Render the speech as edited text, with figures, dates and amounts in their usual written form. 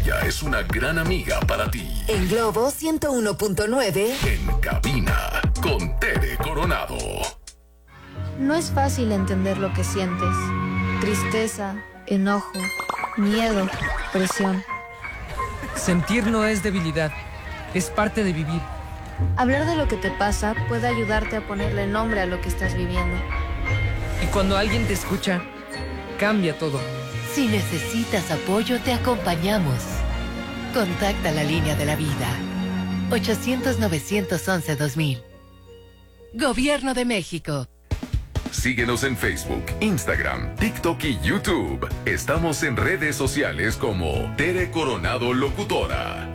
ella es una gran amiga para ti. En Globo 101.9. En cabina, con Tere Coronado. No es fácil entender lo que sientes. Tristeza, enojo, miedo, presión. Sentir no es debilidad, es parte de vivir. Hablar de lo que te pasa puede ayudarte a ponerle nombre a lo que estás viviendo. Y cuando alguien te escucha, cambia todo. Si necesitas apoyo, te acompañamos. Contacta la línea de la vida. 800-911-2000. Gobierno de México. Síguenos en Facebook, Instagram, TikTok y YouTube. Estamos en redes sociales como Tere Coronado Locutora.